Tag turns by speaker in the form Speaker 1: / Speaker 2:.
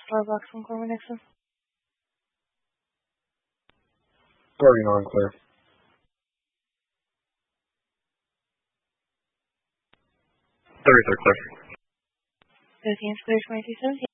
Speaker 1: Starbucks from Corwin Nixon.
Speaker 2: Guardian on clear.
Speaker 3: 33rd clear.
Speaker 1: 13th clear 2217.